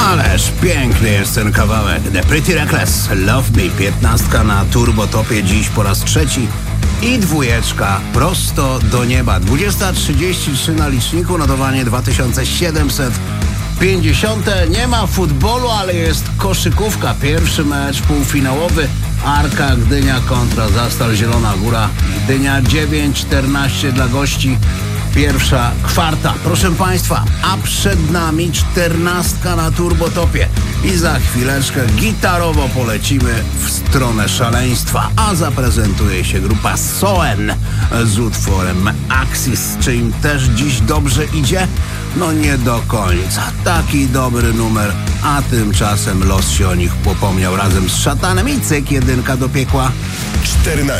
Ależ piękny jest ten kawałek. The Pretty Reckless, Love Me. 15 na Turbotopie dziś po raz trzeci i 2 prosto do nieba. 20:33 na liczniku, notowanie 2750. Nie ma futbolu, ale jest koszykówka. Pierwszy mecz półfinałowy. Arka Gdynia kontra Zastal Zielona Góra. Gdynia 9-14 dla gości. Pierwsza kwarta, proszę Państwa, a przed nami 14 na Turbotopie i za chwileczkę gitarowo polecimy w stronę szaleństwa, a zaprezentuje się grupa Soen z utworem Axis. Czy im też dziś dobrze idzie? No nie do końca. Taki dobry numer, a tymczasem los się o nich popomniał razem z Szatanem i cyk, 1 do piekła. 14.